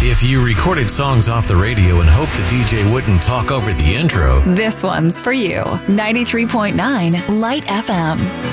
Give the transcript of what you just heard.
If you recorded songs off the radio and hoped the DJ wouldn't talk over the intro, this one's for you. 93.9 Light FM.